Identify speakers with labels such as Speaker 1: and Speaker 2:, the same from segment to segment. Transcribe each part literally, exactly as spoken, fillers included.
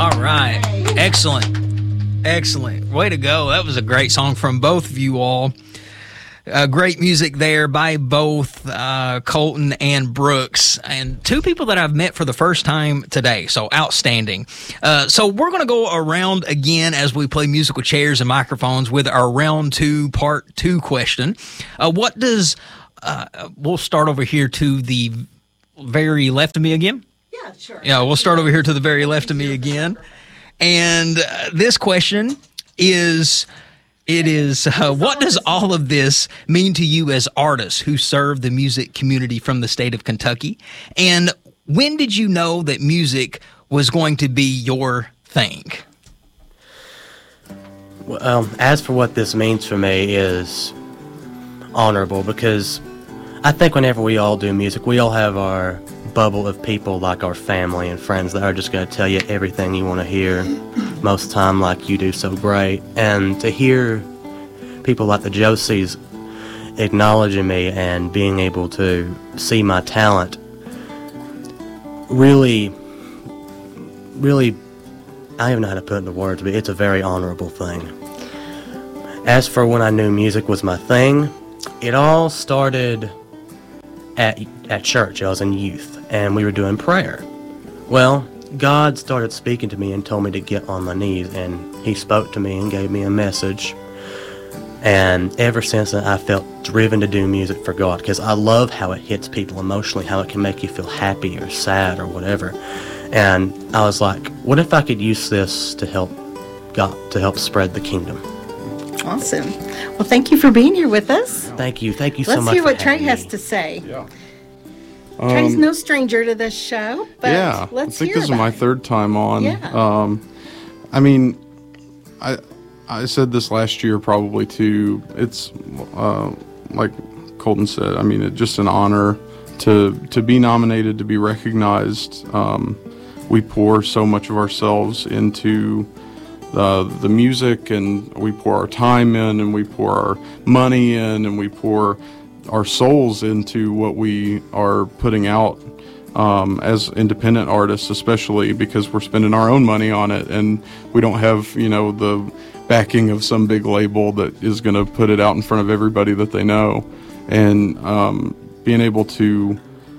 Speaker 1: All right. Excellent. Excellent. Way to go. That was a great song from both of you all. Uh, great music there by both uh, Colton and Brooks, and two people that I've met for the first time today, so outstanding. Uh, so we're going to go around again as we play musical chairs and microphones with our round two, part two question. Uh, what does, uh, we'll start over here to the very left of me again?
Speaker 2: Yeah, sure.
Speaker 1: Yeah, we'll start over here to the very left of me again. And uh, this question is... It is, uh, what does all of this mean to you as artists who serve the music community from the state of Kentucky? And when did you know that music was going to be your thing?
Speaker 3: Well, as for what this means for me is honorable, because I think whenever we all do music, we all have our bubble of people like our family and friends that are just going to tell you everything you want to hear most of the time, like you do so great. And to hear people like the Josies acknowledging me and being able to see my talent really, really, I don't even know how to put it into words, but it's a very honorable thing. As for when I knew music was my thing, it all started at at church. I was in youth, and we were doing prayer. Well, God started speaking to me and told me to get on my knees, and He spoke to me and gave me a message. And ever since then, I felt driven to do music for God, because I love how it hits people emotionally, how it can make you feel happy or sad or whatever. And I was like, what if I could use this to help God, to help spread the kingdom?
Speaker 2: Awesome. Well, thank you for being here with us.
Speaker 3: Thank you. Thank you so
Speaker 2: Let's
Speaker 3: much
Speaker 2: hear
Speaker 3: for
Speaker 2: what Trey
Speaker 3: having
Speaker 2: has
Speaker 3: me.
Speaker 2: to say.
Speaker 4: Yeah.
Speaker 2: Trey's
Speaker 4: Um,
Speaker 2: no stranger to this show, but
Speaker 4: yeah,
Speaker 2: let's
Speaker 4: I think
Speaker 2: hear
Speaker 4: this is
Speaker 2: about
Speaker 4: my
Speaker 2: it.
Speaker 4: third time on.
Speaker 2: Yeah.
Speaker 4: Um, I mean, I I said this last year probably too. It's uh, like Colton said. I mean, it's just an honor to to be nominated, to be recognized. Um, we pour so much of ourselves into the the music, and we pour our time in, and we pour our money in, and we pour our souls into what we are putting out um, as independent artists, especially because we're spending our own money on it, and we don't have, you know, the backing of some big label that is going to put it out in front of everybody that they know. And um, being able to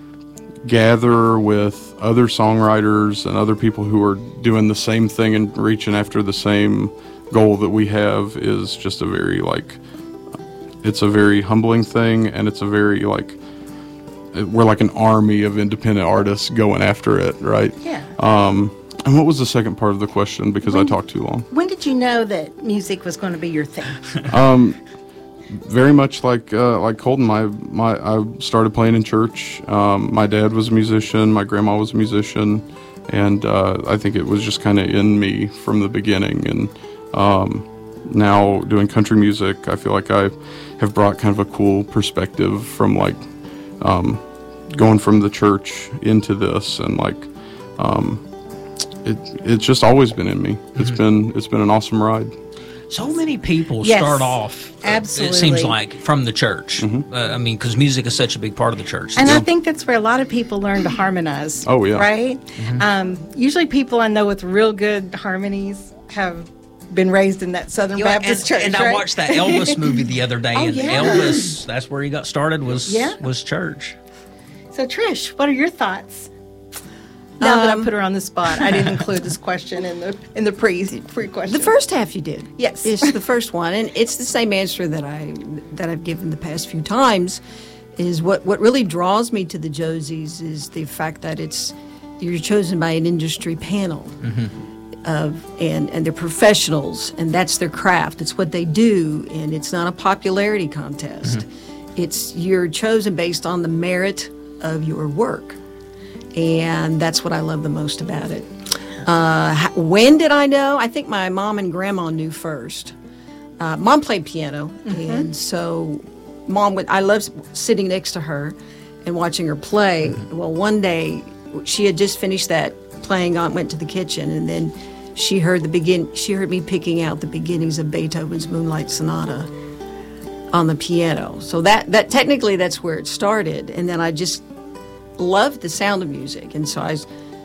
Speaker 4: gather with other songwriters and other people who are doing the same thing and reaching after the same goal that we have is just a very, like, it's a very humbling thing, and it's a very, like, we're like an army of independent artists going after it, right?
Speaker 2: Yeah.
Speaker 4: Um, and what was the second part of the question? Because
Speaker 2: When-
Speaker 4: I talked too long.
Speaker 2: When did you know that music was going to be your thing?
Speaker 4: Um, very much like uh, like Colton. My my I started playing in church. Um, my dad was a musician. My grandma was a musician, and uh, I think it was just kind of in me from the beginning. And um, now doing country music, I feel like I have brought kind of a cool perspective from, like, um, going from the church into this, and like um, it it's just always been in me. It's
Speaker 1: Mm-hmm.
Speaker 4: been it's been an awesome ride.
Speaker 1: So many people
Speaker 2: Yes,
Speaker 1: start off, uh,
Speaker 2: absolutely.
Speaker 1: it seems like, from the church.
Speaker 4: Mm-hmm.
Speaker 1: Uh, I mean, because music is such a big part of the church.
Speaker 2: And I think that's where a lot of people learn to harmonize.
Speaker 4: Oh, yeah.
Speaker 2: Right?
Speaker 1: Mm-hmm.
Speaker 2: Um, usually people I know with real good harmonies have been raised in that Southern
Speaker 1: You know,
Speaker 2: Baptist
Speaker 1: and,
Speaker 2: church,
Speaker 1: and
Speaker 2: right?
Speaker 1: I watched that Elvis movie the other day,
Speaker 2: Oh,
Speaker 1: and
Speaker 2: yeah.
Speaker 1: Elvis, that's where he got started, was
Speaker 2: Yeah.
Speaker 1: was church.
Speaker 2: So, Trish, what are your thoughts? Now that I
Speaker 5: Um,
Speaker 2: put her on the spot, I didn't include this question in the in the pre pre question.
Speaker 5: The first half you did.
Speaker 2: Yes.
Speaker 5: It's the first one, and it's the same answer that I that I've given the past few times. Is what what really draws me to the Josies is the fact that it's you're chosen by an industry panel of and and they're professionals, and that's their craft. It's what they do, and it's not a popularity contest. It's you're chosen based on the merit of your work. And that's what I love the most about it. Uh, h- when did I know? I think my mom and grandma knew first. Uh, mom played piano, and so mom would. I loved sitting next to her and watching her play. Well, one day she had just finished that playing on, went to the kitchen, and then she heard the begin. She heard me picking out the beginnings of Beethoven's Moonlight Sonata on the piano. So that that technically that's where it started, and then I just loved the sound of music, and so I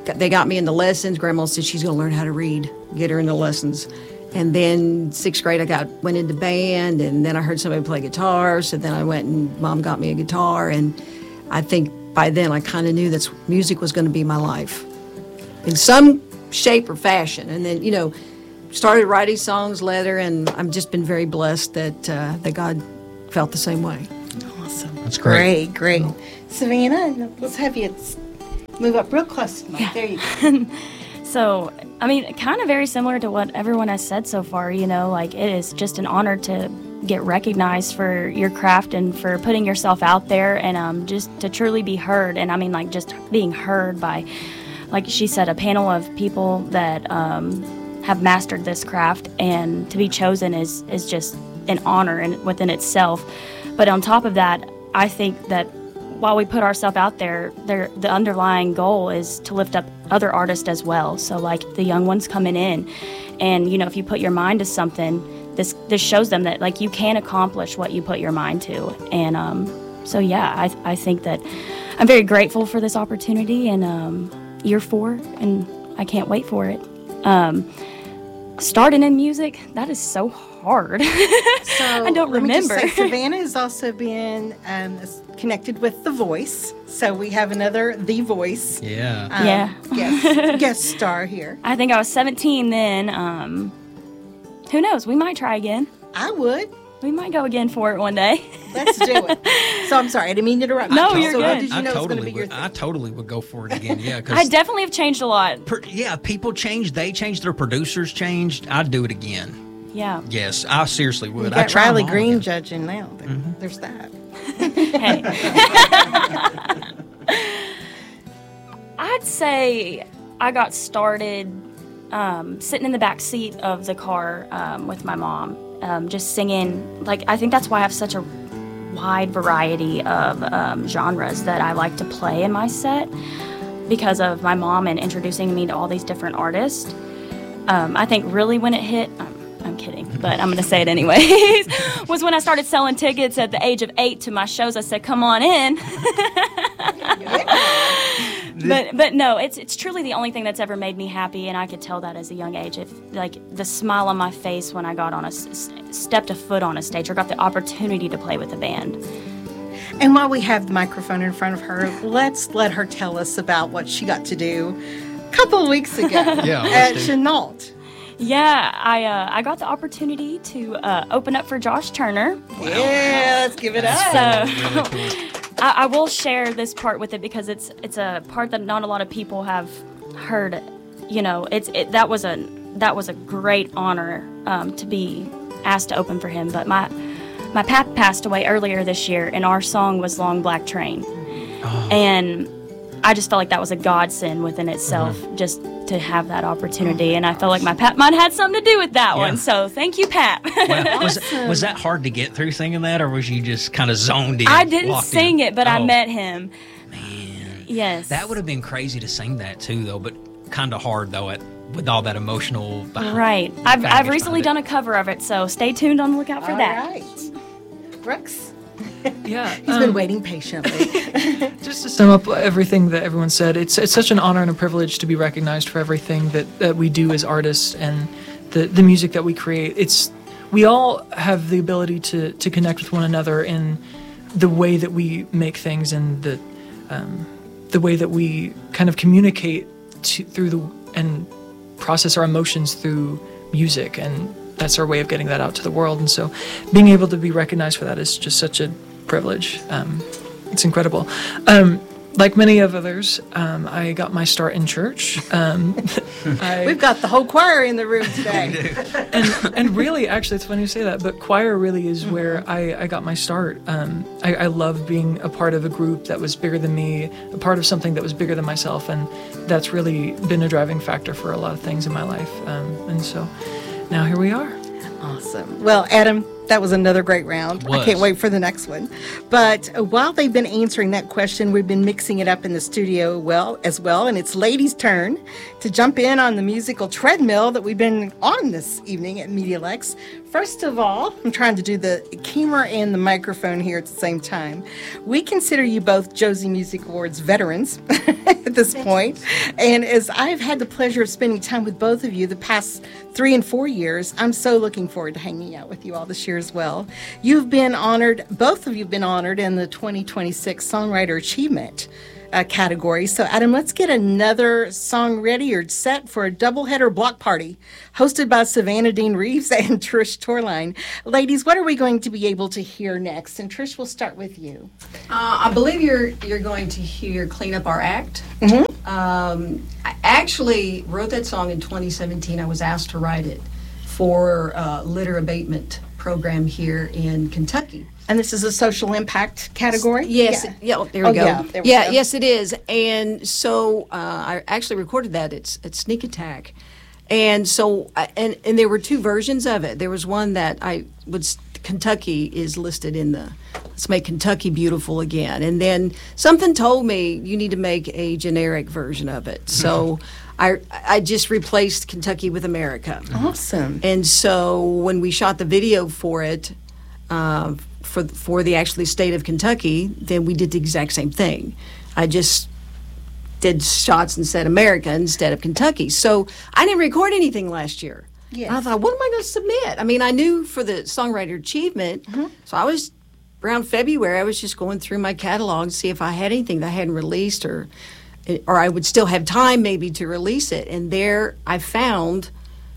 Speaker 5: they got me into lessons. Grandma said she's going to learn how to read, get her into lessons. And then sixth grade, I got went into band, and then I heard somebody play guitar. So then I went and Mom got me a guitar, and I think by then I kind of knew that music was going to be my life in some shape or fashion. And then, you know, started writing songs later, and I've just been very blessed that uh, that God felt the same way.
Speaker 2: Awesome.
Speaker 1: That's great.
Speaker 2: Great, great. Savannah, let's have you move up real close to me.
Speaker 6: Yeah.
Speaker 2: There you go.
Speaker 6: So, I mean, kind of very similar to what everyone has said so far, you know, like it is just an honor to get recognized for your craft and for putting yourself out there and um, just to truly be heard. And I mean, like just being heard by, like she said, a panel of people that um, have mastered this craft, and to be chosen is, is just an honor in, within itself. But on top of that, I think that while we put ourselves out there, there, the underlying goal is to lift up other artists as well. So like the young ones coming in, and you know, if you put your mind to something, this this shows them that like you can accomplish what you put your mind to. And um, so yeah, I I think that I'm very grateful for this opportunity in um, year four, and I can't wait for it. Um, starting in music, that is so hard.
Speaker 2: So
Speaker 6: I don't
Speaker 2: let
Speaker 6: remember.
Speaker 2: Me just say, Savannah has also been um, connected with The Voice, so we have another The Voice.
Speaker 1: Yeah.
Speaker 2: Um,
Speaker 6: Yeah.
Speaker 2: guest, guest star here.
Speaker 6: I think I was seventeen then. Um, who knows? We might try again.
Speaker 2: I would.
Speaker 6: We might go again for it one day.
Speaker 2: Let's do it. So I'm sorry, I didn't mean to interrupt.
Speaker 6: No,
Speaker 2: you.
Speaker 6: you're
Speaker 2: so
Speaker 6: good.
Speaker 2: What did you
Speaker 1: I
Speaker 2: know was going to
Speaker 1: totally
Speaker 2: be your
Speaker 1: would.
Speaker 2: thing?
Speaker 1: I totally would go for it again. Yeah,
Speaker 6: I
Speaker 1: because
Speaker 6: definitely have changed a lot.
Speaker 1: yeah, people changed. They changed. Their producers changed. I'd do it again.
Speaker 6: Yeah.
Speaker 1: Yes, I seriously
Speaker 2: You
Speaker 1: would.
Speaker 2: got
Speaker 1: I'd try
Speaker 2: Riley
Speaker 1: them all
Speaker 2: Green
Speaker 1: again.
Speaker 2: judging now. There, There's that.
Speaker 6: Hey. I'd say I got started um, sitting in the back seat of the car um, with my mom, um, just singing. Like, I think that's why I have such a wide variety of um, genres that I like to play in my set, because of my mom and introducing me to all these different artists. Um, I think really when it hit, um, I'm kidding, but I'm going to say it anyways, was when I started selling tickets at the age of eight to my shows. I said, come on in. but but no, it's it's truly the only thing that's ever made me happy, and I could tell that as a young age. If like the smile on my face when I got on a, s- stepped a foot on a stage or got the opportunity to play with a band.
Speaker 2: And while we have the microphone in front of her, let's let her tell us about what she got to do a couple of weeks ago
Speaker 1: Yeah,
Speaker 2: at
Speaker 1: let's do.
Speaker 2: Chenault.
Speaker 6: Yeah, I uh, I got the opportunity to uh, open up for Josh Turner.
Speaker 2: Yeah, let's give it up.
Speaker 6: So I, I will share this part with it because it's it's a part that not a lot of people have heard. You know, it's it, that was a that was a great honor um, to be asked to open for him. But my my pap passed away earlier this year, and our song was "Long Black Train," and I just felt like that was a godsend within itself, just to have that opportunity. And I felt like my pap might have had something to do with that
Speaker 1: Yeah.
Speaker 6: one. So thank you, Pap.
Speaker 1: Well, was, was that hard to get through singing that, or was you just kind of zoned in?
Speaker 6: I didn't
Speaker 1: locked
Speaker 6: sing
Speaker 1: in?
Speaker 6: it, but I
Speaker 1: Oh,
Speaker 6: met him.
Speaker 1: Man,
Speaker 6: Yes.
Speaker 1: that would have been crazy to sing that too, though. But kind of hard though, at, with all that emotional. behind-
Speaker 6: Right. I've,
Speaker 1: baggage
Speaker 6: I've recently done
Speaker 1: behind
Speaker 6: a cover of it, so stay tuned on the lookout for
Speaker 2: All
Speaker 6: that.
Speaker 2: right. Brooks,
Speaker 7: Yeah,
Speaker 2: he's
Speaker 7: um,
Speaker 2: been waiting patiently.
Speaker 7: just to sum up everything that everyone said, it's it's such an honor and a privilege to be recognized for everything that, that we do as artists and the, the music that we create. It's we all have the ability to, to connect with one another in the way that we make things and the um, the way that we kind of communicate to, through the and process our emotions through music, and that's our way of getting that out to the world. And so being able to be recognized for that is just such a privilege. Um, it's incredible. Um, like many of others, um, I got my start in church. Um, I,
Speaker 2: We've got the whole choir in the room today.
Speaker 7: and, and really, actually, it's funny you say that, but choir really is where I, I got my start. Um, I, I love being a part of a group that was bigger than me, a part of something that was bigger than myself, and that's really been a driving factor for a lot of things in my life. Um, and so now here we are.
Speaker 2: Awesome. Well, Adam, that was another great round. I
Speaker 1: Was.
Speaker 2: can't wait for the next one. But uh, while they've been answering that question, we've been mixing it up in the studio well as well, and it's ladies' turn to jump in on the musical treadmill that we've been on this evening at MediaLex. First of all, I'm trying to do the camera and the microphone here at the same time. We consider you both Josie Music Awards veterans at this point. And as I've had the pleasure of spending time with both of you the past three and four years, I'm so looking forward to hanging out with you all this year as well. You've been honored, both of you have been honored in the twenty twenty-six Songwriter Achievement uh, category. So, Adam, let's get another song ready or set for a doubleheader block party hosted by Savannah Dean Reeves and Trish Torline. Ladies, what are we going to be able to hear next? And Trish, we'll start with you.
Speaker 5: Uh, I believe you're you're going to hear "Clean Up Our Act." Mm-hmm. Um, I actually wrote that song in twenty seventeen. I was asked to write it for uh, litter abatement program here in Kentucky.
Speaker 2: And this is a social impact category?
Speaker 5: Yes.
Speaker 2: Yeah.
Speaker 5: Yeah. There we
Speaker 2: Oh,
Speaker 5: go.
Speaker 2: yeah, there we
Speaker 5: yeah.
Speaker 2: go.
Speaker 5: Yes, it is. And so uh, I actually recorded that. It's at Sneak Attack. And so, I- and and there were two versions of it. There was one that I was Kentucky is listed in the Let's Make Kentucky Beautiful Again. And then something told me you need to make a generic version of it. So I I just replaced Kentucky with America.
Speaker 2: Awesome.
Speaker 5: And so when we shot the video for it, uh, for for the actually state of Kentucky, then we did the exact same thing. I just did shots and said America instead of Kentucky. So I didn't record anything last year.
Speaker 2: Yes.
Speaker 5: I thought, what am I going to submit? I mean, I knew for the Songwriter Achievement, so I was around February. I was just going through my catalog to see if I had anything that I hadn't released, or or I would still have time maybe to release it. And there I found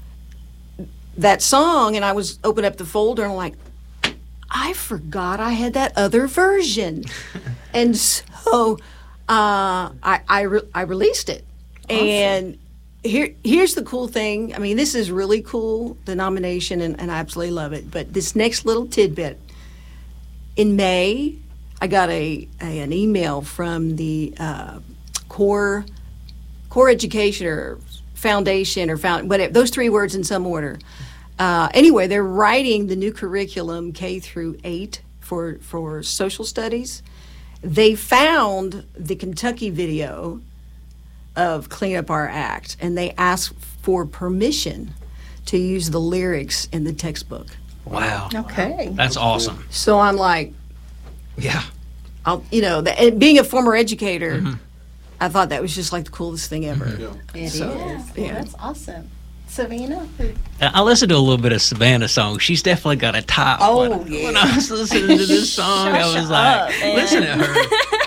Speaker 5: that song, and I was open up the folder and I'm like, I forgot I had that other version. And so uh, I I, re- I released it.
Speaker 2: Awesome.
Speaker 5: And here here's the cool thing. I mean, this is really cool, the nomination, and, and I absolutely love it. But this next little tidbit, in May, I got a, a an email from the uh, core core education or foundation or found whatever, those three words in some order. Uh, anyway, they're writing the new curriculum K through eight for for social studies. They found the Kentucky video of Clean Up Our Act, and they asked for permission to use the lyrics in the textbook.
Speaker 1: Wow.
Speaker 2: Okay.
Speaker 1: That's awesome.
Speaker 5: So I'm like,
Speaker 1: Yeah.
Speaker 5: I'll, you know, the, and being a former educator, I thought that was just like the coolest thing ever.
Speaker 2: It is.
Speaker 5: So,
Speaker 2: Well,
Speaker 5: yeah.
Speaker 2: that's awesome. Savannah?
Speaker 1: I listened to a little bit of Savannah song. She's definitely got a top.
Speaker 2: Oh,
Speaker 1: when,
Speaker 2: yeah.
Speaker 1: when I was listening to this song, I was like,
Speaker 6: up, man.
Speaker 1: listen to her.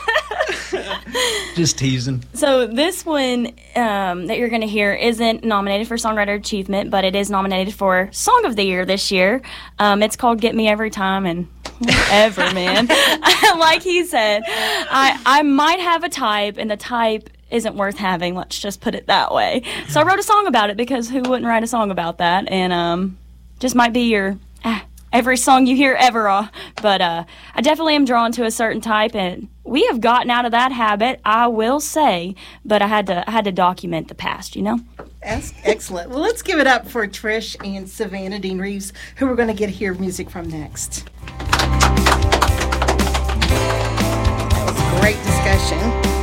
Speaker 1: Just teasing.
Speaker 6: So this one um, that you're going to hear isn't nominated for Songwriter Achievement, but it is nominated for Song of the Year this year. Um, it's called "Get Me Every Time," and whatever, man. Like he said, I I might have a type, and the type isn't worth having. Let's just put it that way. So I wrote a song about it because who wouldn't write a song about that? And um, just might be your ah, every song you hear ever. Uh, but uh, I definitely am drawn to a certain type, and we have gotten out of that habit, I will say. But I had to I had to document the past, you know.
Speaker 2: That's excellent. Well, let's give it up for Trish and Savannah Dean Reeves, who we're going to get to hear music from next. That was a great discussion.